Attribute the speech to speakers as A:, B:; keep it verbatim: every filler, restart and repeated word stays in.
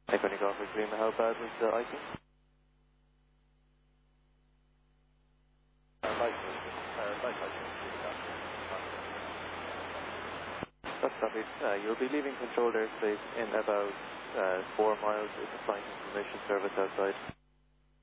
A: Echo Golf Lima, how bad was the icing?
B: Uh, light movement. Uh, light icing.
A: That's copy. Uh, you'll be leaving controlled airspace in about uh, four miles with the flight information service outside.